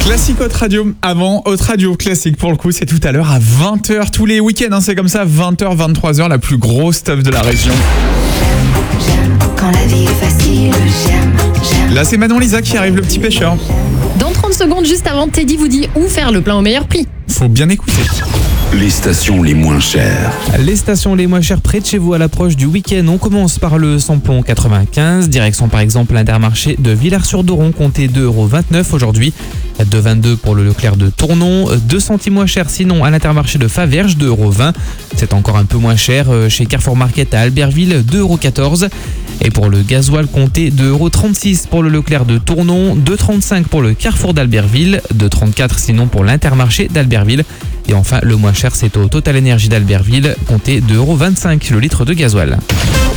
Classique Haute Radio, avant Haute Radio classique pour le coup, c'est tout à l'heure à 20h tous les week-ends, c'est comme ça, 20h, 23h, la plus grosse stuff de la région. J'aime quand la vie est facile, j'aime. Là c'est Manon Lisa qui arrive, le petit pêcheur. Dans 30 secondes, juste avant, Teddy vous dit où faire le plein au meilleur prix. Faut bien écouter. Les stations les moins chères. Les stations les moins chères près de chez vous à l'approche du week-end. On commence par le samplon 95, direction par exemple l'Intermarché de Villars-sur-Doron, comptez 2,29€ aujourd'hui. 2,22€ pour le Leclerc de Tournon, 2 centimes moins cher sinon à l'Intermarché de Faverges, 2,20€. C'est encore un peu moins cher chez Carrefour Market à Albertville, 2,14€. Et pour le gasoil, comptez 2,36€ pour le Leclerc de Tournon, 2,35€ pour le Carrefour d'Albertville, 2,34€ sinon pour l'Intermarché d'Albertville. Et enfin, le moins cher, c'est au Total Énergie d'Albertville, comptez 2,25€ le litre de gasoil.